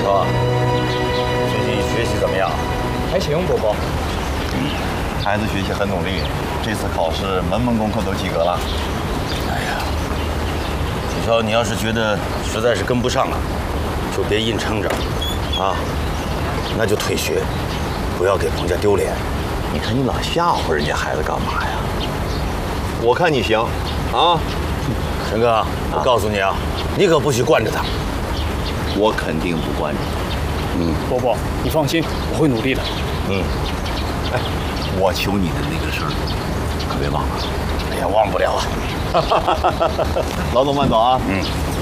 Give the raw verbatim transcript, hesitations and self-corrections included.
说，学习学习怎么样？ 还行，伯伯。 嗯，孩子学习很努力，这次考试门门功课都及格了。 哎呀，你说你要是觉得实在是跟不上了，就别硬撑着，啊，那就退学，不要给彭家丢脸。 你看你老吓唬人家孩子干嘛呀？我看你行，啊， 陈哥，我告诉你啊，你可不许惯着他。 我肯定不惯着。 嗯，伯伯，你放心，我会努力的。 嗯， 哎，我求你的那个事儿，可别忘了。 哎呀，忘不了啊。 老总慢走啊。 嗯。